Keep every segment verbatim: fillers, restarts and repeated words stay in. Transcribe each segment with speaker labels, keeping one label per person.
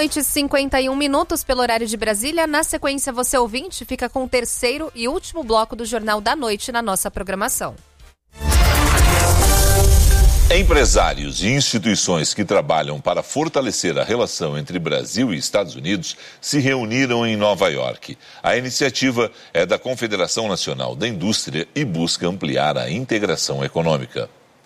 Speaker 1: noite e cinquenta e um minutos pelo horário de Brasília. Na sequência, você ouvinte fica com o terceiro e último bloco do Jornal da Noite na nossa programação.
Speaker 2: Empresários e instituições que trabalham para fortalecer a relação entre Brasil e Estados Unidos se reuniram em Nova York. A iniciativa é da Confederação Nacional da Indústria e busca ampliar a integração econômica.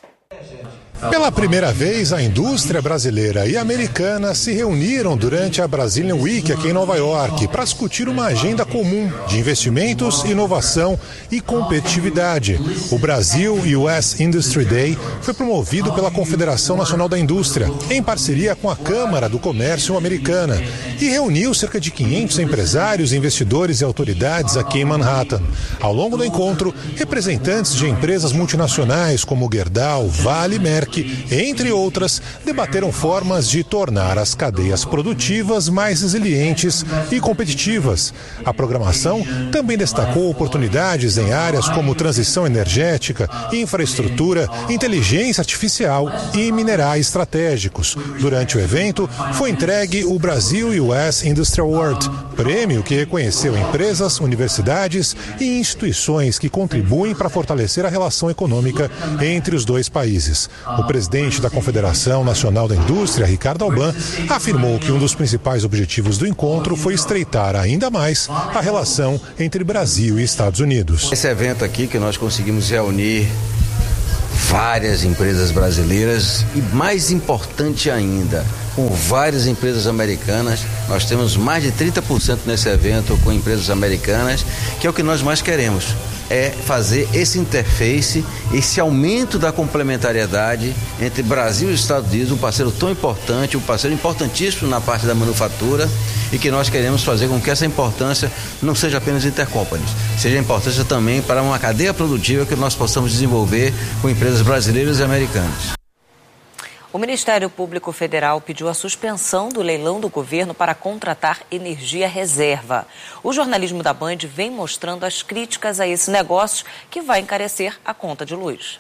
Speaker 3: Pela primeira vez, a indústria brasileira e americana se reuniram durante a Brazilian Week aqui em Nova York para discutir uma agenda comum de investimentos, inovação e competitividade. O Brasil U S Industry Day foi promovido pela Confederação Nacional da Indústria, em parceria com a Câmara do Comércio Americana, e reuniu cerca de quinhentos empresários, investidores e autoridades aqui em Manhattan. Ao longo do encontro, representantes de empresas multinacionais como Gerdau, Vale e Merck, entre outras, debateram formas de tornar as cadeias produtivas mais resilientes e competitivas. A programação também destacou oportunidades em áreas como transição energética, infraestrutura, inteligência artificial e minerais estratégicos. Durante o evento, foi entregue o Brasil U S Industry Award, prêmio que reconheceu empresas, universidades e instituições que contribuem para fortalecer a relação econômica entre os dois países. O presidente da Confederação Nacional da Indústria, Ricardo Alban, afirmou que um dos principais objetivos do encontro foi estreitar ainda mais a relação entre Brasil e Estados Unidos.
Speaker 4: Esse evento aqui que nós conseguimos reunir várias empresas brasileiras e, mais importante ainda, com várias empresas americanas. Nós temos mais de trinta por cento nesse evento com empresas americanas, que é o que nós mais queremos, é fazer esse interface, esse aumento da complementariedade entre Brasil e Estados Unidos, um parceiro tão importante, um parceiro importantíssimo na parte da manufatura, e que nós queremos fazer com que essa importância não seja apenas intercompanies, seja importância também para uma cadeia produtiva que nós possamos desenvolver com empresas brasileiras e americanas.
Speaker 5: O Ministério Público Federal pediu a suspensão do leilão do governo para contratar energia reserva. O jornalismo da Band vem mostrando as críticas a esse negócio que vai encarecer a conta de luz.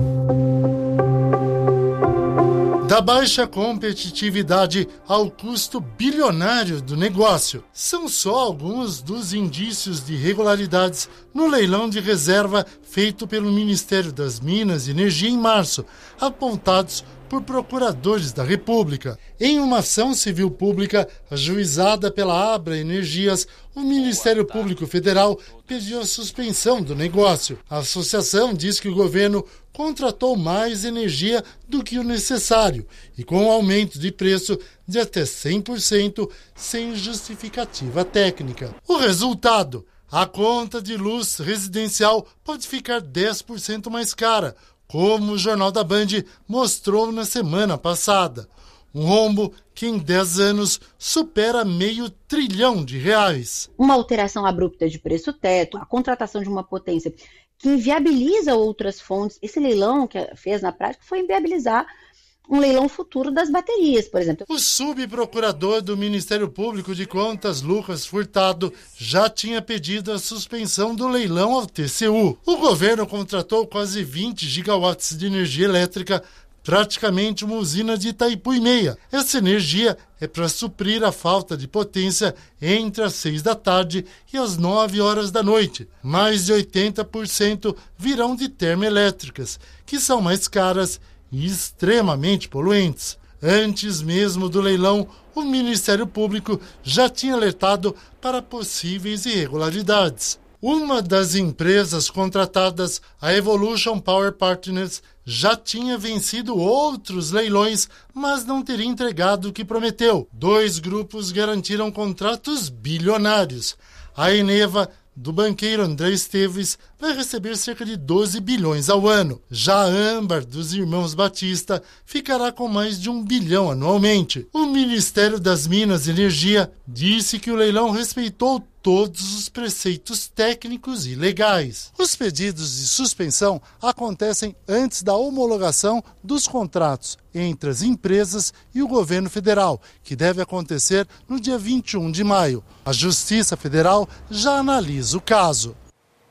Speaker 6: Da baixa competitividade ao custo bilionário do negócio, são só alguns dos indícios de irregularidades no leilão de reserva feito pelo Ministério das Minas e Energia em março, apontados por procuradores da República. Em uma ação civil pública ajuizada pela Abra Energias, o Ministério Público Federal pediu a suspensão do negócio. A associação diz que o governo contratou mais energia do que o necessário e com um aumento de preço de até cem por cento sem justificativa técnica. O resultado: a conta de luz residencial pode ficar dez por cento mais cara, como o Jornal da Band mostrou na semana passada. Um rombo que em dez anos supera meio trilhão de reais.
Speaker 7: Uma alteração abrupta de preço-teto, a contratação de uma potência que inviabiliza outras fontes. Esse leilão que fez na prática foi inviabilizar um leilão futuro das baterias, por exemplo.
Speaker 6: O subprocurador do Ministério Público de Contas, Lucas Furtado, já tinha pedido a suspensão do leilão ao T C U. O governo contratou quase vinte gigawatts de energia elétrica, praticamente uma usina de Itaipu e meia. Essa energia é para suprir a falta de potência entre as seis da tarde e as nove horas da noite. Mais de oitenta por cento virão de termoelétricas, que são mais caras e extremamente poluentes. Antes mesmo do leilão, o Ministério Público já tinha alertado para possíveis irregularidades. Uma das empresas contratadas, a Evolution Power Partners, já tinha vencido outros leilões, mas não teria entregado o que prometeu. Dois grupos garantiram contratos bilionários. A Eneva, do banqueiro André Esteves, vai receber cerca de doze bilhões ao ano. Já a Âmbar, dos irmãos Batista, ficará com mais de um bilhão anualmente. O Ministério das Minas e Energia disse que o leilão respeitou todos os preceitos técnicos e legais. Os pedidos de suspensão acontecem antes da homologação dos contratos entre as empresas e o governo federal, que deve acontecer no dia vinte e um de maio. A Justiça Federal já analisa o caso.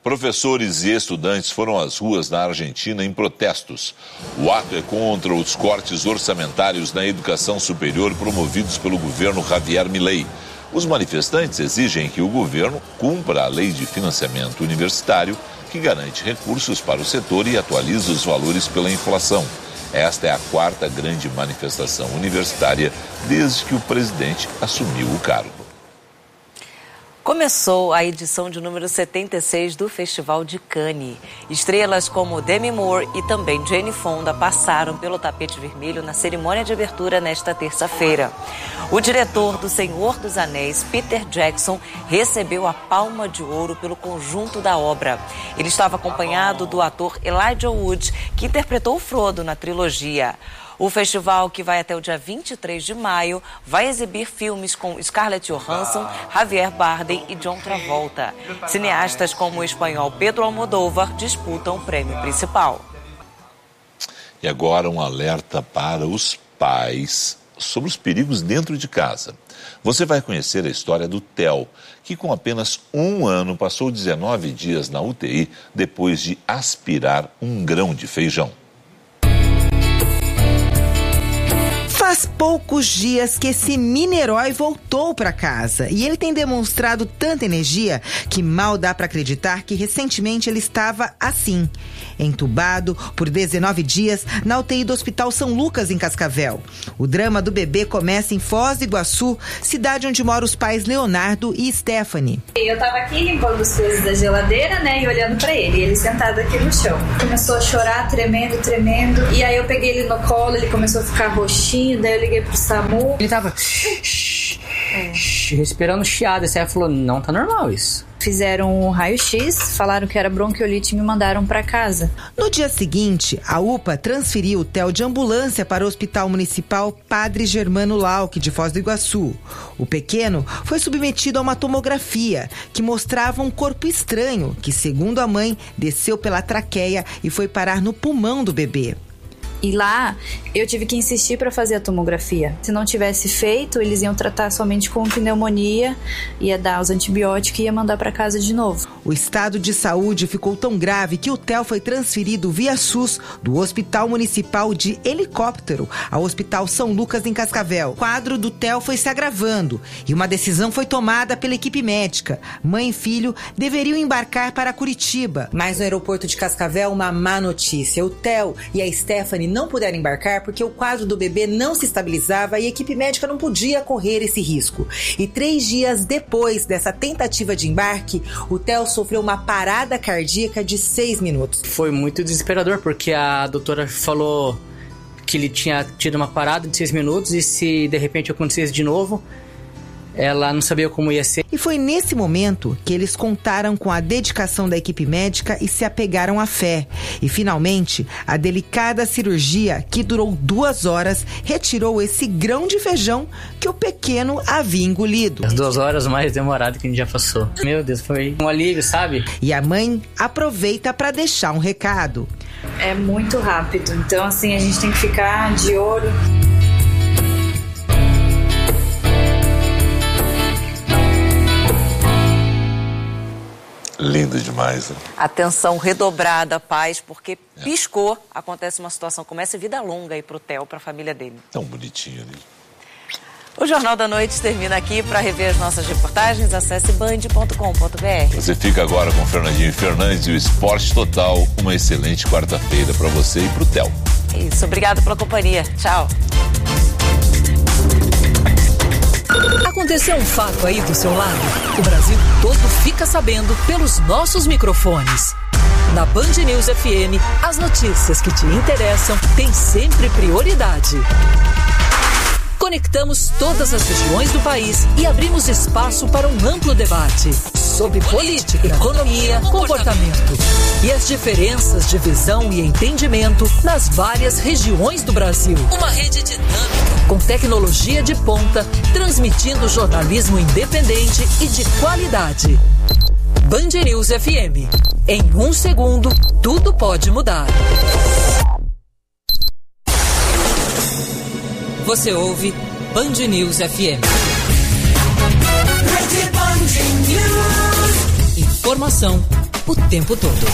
Speaker 2: Professores e estudantes foram às ruas na Argentina em protestos. O ato é contra os cortes orçamentários na educação superior promovidos pelo governo Javier Milei. Os manifestantes exigem que o governo cumpra a lei de financiamento universitário, que garante recursos para o setor e atualiza os valores pela inflação. Esta é a quarta grande manifestação universitária desde que o presidente assumiu o cargo.
Speaker 5: Começou a edição de número setenta e seis do Festival de Cannes. Estrelas como Demi Moore e também Jane Fonda passaram pelo tapete vermelho na cerimônia de abertura nesta terça-feira. O diretor do Senhor dos Anéis, Peter Jackson, recebeu a Palma de Ouro pelo conjunto da obra. Ele estava acompanhado do ator Elijah Wood, que interpretou o Frodo na trilogia. O festival, que vai até o dia vinte e três de maio, vai exibir filmes com Scarlett Johansson, Javier Bardem e John Travolta. Cineastas como o espanhol Pedro Almodóvar disputam o prêmio principal.
Speaker 2: E agora um alerta para os pais sobre os perigos dentro de casa. Você vai conhecer a história do Theo, que com apenas um ano passou dezenove dias na U T I depois de aspirar um grão de feijão.
Speaker 8: Faz poucos dias que esse mini-herói voltou para casa e ele tem demonstrado tanta energia que mal dá para acreditar que recentemente ele estava assim, entubado por dezenove dias na U T I do Hospital São Lucas, em Cascavel. O drama do bebê começa em Foz do Iguaçu, cidade onde moram os pais Leonardo e Stephanie.
Speaker 9: Eu tava aqui limpando as coisas da geladeira, né, e olhando para ele, ele sentado aqui no chão. Começou a chorar, tremendo, tremendo, e aí eu peguei ele no colo, ele começou a ficar roxinho, daí eu liguei pro SAMU.
Speaker 10: Ele tava é. respirando chiado, assim, aí falou, não tá normal isso.
Speaker 9: Fizeram um raio-x, falaram que era bronquiolite e me mandaram para casa.
Speaker 8: No dia seguinte, a U P A transferiu o Theo de ambulância para o Hospital Municipal Padre Germano Lauck, de Foz do Iguaçu. O pequeno foi submetido a uma tomografia que mostrava um corpo estranho que, segundo a mãe, desceu pela traqueia e foi parar no pulmão do bebê.
Speaker 9: E lá, eu tive que insistir para fazer a tomografia. Se não tivesse feito, eles iam tratar somente com pneumonia, ia dar os antibióticos e ia mandar para casa de novo.
Speaker 8: O estado de saúde ficou tão grave que o Theo foi transferido via SUS do Hospital Municipal de Helicóptero ao Hospital São Lucas, em Cascavel. O quadro do Theo foi se agravando e uma decisão foi tomada pela equipe médica. Mãe e filho deveriam embarcar para Curitiba. Mas no aeroporto de Cascavel, uma má notícia. O Theo e a Stephanie não puderam embarcar porque o quadro do bebê não se estabilizava e a equipe médica não podia correr esse risco. E três dias depois dessa tentativa de embarque, o Theo sofreu uma parada cardíaca de seis minutos.
Speaker 10: Foi muito desesperador porque a doutora falou que ele tinha tido uma parada de seis minutos e se de repente acontecesse de novo, ela não sabia como ia ser.
Speaker 8: E foi nesse momento que eles contaram com a dedicação da equipe médica e se apegaram à fé. E finalmente, a delicada cirurgia, que durou duas horas, retirou esse grão de feijão que o pequeno havia engolido.
Speaker 10: As duas horas mais demoradas que a gente já passou. Meu Deus, foi um alívio, sabe?
Speaker 8: E a mãe aproveita para deixar um recado.
Speaker 9: É muito rápido, então assim, a gente tem que ficar de olho.
Speaker 2: Lindo demais, né?
Speaker 5: Atenção redobrada, pais, porque piscou, acontece uma situação como essa, vida longa aí pro Theo, pra família dele.
Speaker 2: Tão bonitinho ali.
Speaker 5: O Jornal da Noite termina aqui. Para rever as nossas reportagens, acesse band ponto com ponto b r.
Speaker 2: Você fica agora com Fernandinho Fernandes e o Esporte Total. Uma excelente quarta-feira para você e pro Theo.
Speaker 5: Isso, obrigado pela companhia. Tchau.
Speaker 11: Aconteceu um fato aí do seu lado? O Brasil todo fica sabendo pelos nossos microfones. Na Band News F M, as notícias que te interessam têm sempre prioridade. Conectamos todas as regiões do país e abrimos espaço para um amplo debate sobre política, economia, comportamento e as diferenças de visão e entendimento nas várias regiões do Brasil. Uma rede dinâmica, com tecnologia de ponta, transmitindo jornalismo independente e de qualidade. Band News F M. Em um segundo, tudo pode mudar. Você ouve Band News F M. Informação o tempo todo.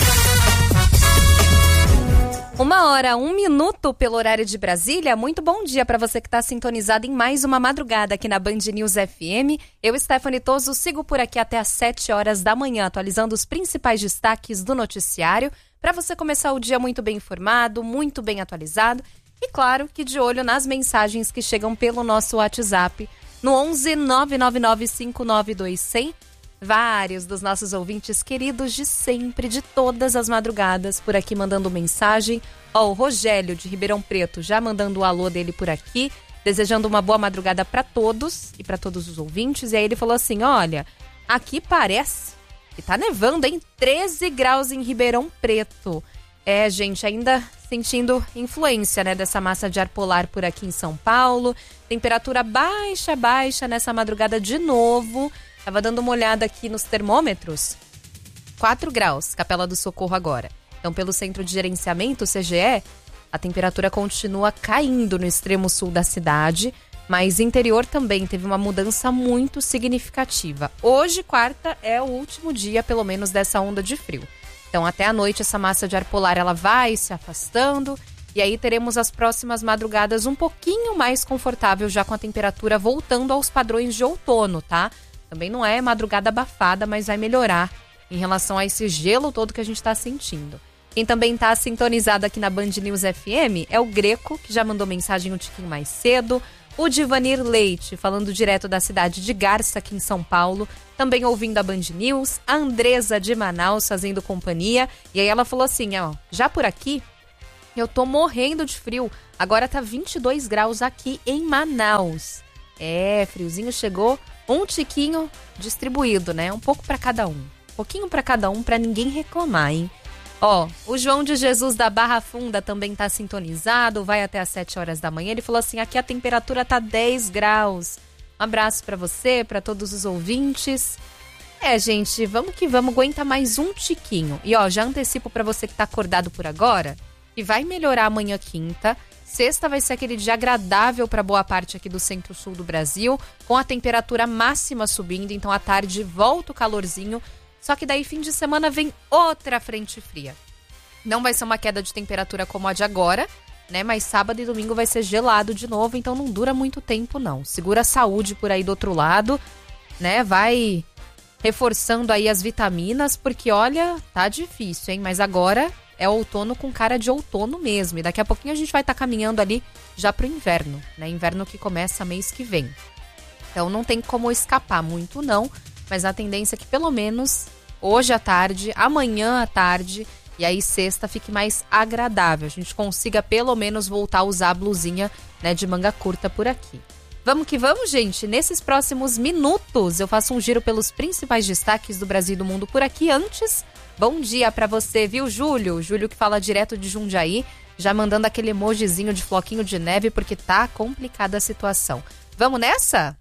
Speaker 1: Uma hora, um minuto pelo horário de Brasília. Muito bom dia para você que está sintonizado em mais uma madrugada aqui na Band News F M. Eu, Stephanie Toso, sigo por aqui até às sete horas da manhã, atualizando os principais destaques do noticiário, para você começar o dia muito bem informado, muito bem atualizado e, claro, que de olho nas mensagens que chegam pelo nosso WhatsApp no onze nove nove nove cinco nove dois zero zero. Vários dos nossos ouvintes queridos de sempre, de todas as madrugadas, por aqui mandando mensagem. Ó, o Rogério de Ribeirão Preto já mandando o alô dele por aqui, desejando uma boa madrugada para todos e para todos os ouvintes. E aí ele falou assim, olha, aqui parece que tá nevando, hein? treze graus em Ribeirão Preto. É, gente, ainda sentindo influência, né, dessa massa de ar polar por aqui em São Paulo. Temperatura baixa, baixa nessa madrugada de novo. Tava dando uma olhada aqui nos termômetros. quatro graus, Capela do Socorro agora. Então, pelo Centro de Gerenciamento, o C G E, a temperatura continua caindo no extremo sul da cidade, mas interior também teve uma mudança muito significativa. Hoje, quarta, é o último dia, pelo menos, dessa onda de frio. Então, até a noite, essa massa de ar polar ela vai se afastando e aí teremos as próximas madrugadas um pouquinho mais confortável, já com a temperatura voltando aos padrões de outono, tá? Também não é madrugada abafada, mas vai melhorar em relação a esse gelo todo que a gente está sentindo. Quem também está sintonizado aqui na Band News F M é o Greco, que já mandou mensagem um tiquinho mais cedo. O Divanir Leite, falando direto da cidade de Garça, aqui em São Paulo, também ouvindo a Band News. A Andresa de Manaus fazendo companhia. E aí ela falou assim, ó, já por aqui eu tô morrendo de frio. Agora tá vinte e dois graus aqui em Manaus. É, friozinho chegou, um tiquinho distribuído, né? Um pouco para cada um. Um pouquinho para cada um, para ninguém reclamar, hein? Ó, o João de Jesus da Barra Funda também tá sintonizado, vai até às sete horas da manhã. Ele falou assim, aqui a temperatura tá dez graus. Um abraço para você, para todos os ouvintes. É, gente, vamos que vamos, aguenta mais um tiquinho. E ó, já antecipo para você que tá acordado por agora, que vai melhorar amanhã quinta. Sexta vai ser aquele dia agradável para boa parte aqui do centro-sul do Brasil, com a temperatura máxima subindo, então à tarde volta o calorzinho, só que daí fim de semana vem outra frente fria. Não vai ser uma queda de temperatura como a de agora, né? Mas sábado e domingo vai ser gelado de novo, então não dura muito tempo não. Segura a saúde por aí do outro lado, né? Vai reforçando aí as vitaminas, porque olha, tá difícil, hein? Mas agora é outono com cara de outono mesmo. E daqui a pouquinho a gente vai estar tá caminhando ali já pro inverno, né? Inverno que começa mês que vem. Então não tem como escapar muito não, mas a tendência é que pelo menos hoje à tarde, amanhã à tarde e aí sexta fique mais agradável. A gente consiga pelo menos voltar a usar a blusinha, né, de manga curta por aqui. Vamos que vamos, gente. Nesses próximos minutos eu faço um giro pelos principais destaques do Brasil e do mundo por aqui. Antes, bom dia pra você, viu, Júlio? Júlio que fala direto de Jundiaí, já mandando aquele emojizinho de floquinho de neve, porque tá complicada a situação. Vamos nessa?